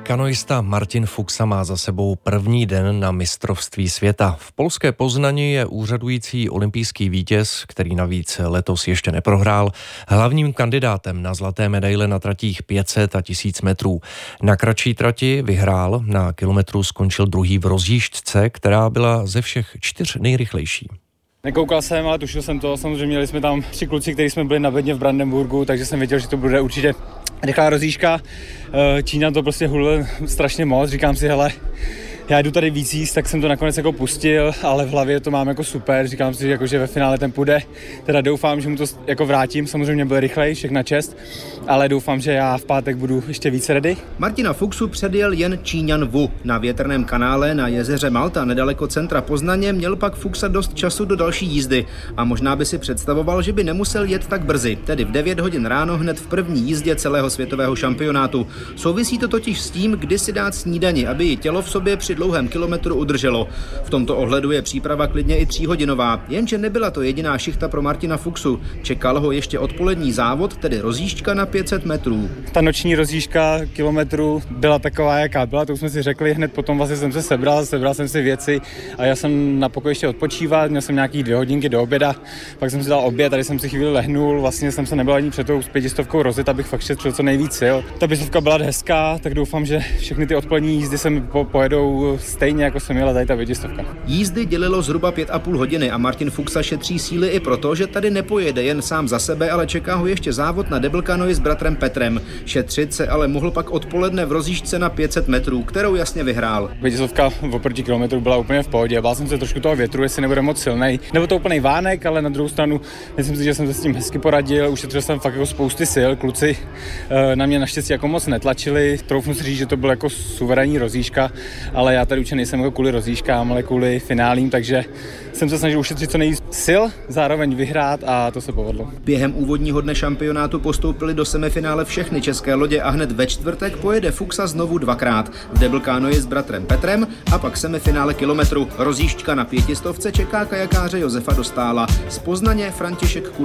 Kanoista Martin Fuxa má za sebou první den na mistrovství světa. V polské Poznani je úřadující olympijský vítěz, který navíc letos ještě neprohrál, hlavním kandidátem na zlaté medaile na tratích 500 a 1000 metrů. Na kratší trati vyhrál, na kilometru skončil druhý v rozjížďce, která byla ze všech 4 nejrychlejší. Nekoukal jsem, ale tušil jsem to. Samozřejmě měli jsme tam 3 kluci, kteří jsme byli na bedně v Brandenburgu, takže jsem věděl, že to bude určitě rychlá rozjížďka. Číňan to prostě hulil strašně moc. Říkám si, hele, já jdu tady víc jíst, tak jsem to nakonec jako pustil, ale v hlavě to mám jako super. Říkám si, že ve finále ten půjde. Teda doufám, že mu to jako vrátím. Samozřejmě byl rychlej, všechna čest, ale doufám, že já v pátek budu ještě víc ready. Martina Fuxu předjel jen Číňan Wu. Na větrném kanále na jezeře Malta nedaleko centra Poznaně měl pak Fuxa dost času do další jízdy a možná by si představoval, že by nemusel jet tak brzy, tedy v 9 hodin ráno hned v první jízdě celého světového šampionátu. Souvisí to totiž s tím, kdy si dát snídani, aby ji tělo v sobě při dlouhém kilometru udrželo. V tomto ohledu je příprava klidně i 3hodinová, jenže nebyla to jediná šichta pro Martina Fuxu. Čekal ho ještě odpolední závod, tedy rozjížďka na 500 metrů. Ta noční rozjížďka kilometru byla taková, jaká byla, to už jsme si řekli, hned potom vlastně jsem se sebral jsem si věci a já jsem na pokoji ještě odpočívat, měl jsem nějaký 2 hodinky do oběda, pak jsem si dal oběd, tady jsem si chvíli lehnul, vlastně jsem se nebyl ani před tou 500 rozjet, abych fakt šetřil co nejvíc sil. Ta 500 byla hezká, tak doufám, že všechny ty odpolední jízdy se mi pojedou stejně, jako jsem jela tady ta 500. Jízdy dělilo zhruba 5,5 hodiny a Martin Fuxa šetří síly i proto, že tady nepojede jen sám za sebe, ale čeká ho ještě závod na double canoe s bratrem Petrem. Šetřit se ale mohl pak odpoledne v rozjížďce na 500 metrů, kterou jasně vyhrál. 500 oproti kilometru byla úplně v pohodě. Bál jsem se trošku toho větru, jestli nebude moc silnej. Nebo to úplnej vánek, ale na druhou stranu myslím si, že jsem se s tím hezky poradil. Ušetřil jsem fakt jako spousty sil. Kluci na mě naštěstí jako moc netlačili. Troufnu si říct, že to byla jako suverénní rozjížďka, ale já tady určitě nejsem jako kvůli rozjížďkám, ale kvůli finálím, takže jsem se snažil ušetřit co nejvíc sil, zároveň vyhrát a to se povedlo. Během úvodního dne šampionátu postoupili do semifinále všechny české lodě a hned ve čtvrtek pojede Fuxa znovu 2krát. V double canoe s bratrem Petrem a pak semifinále kilometru. Rozjížďka na 500 čeká kajakáře Josefa Dostála. Z Poznaně František Kulič.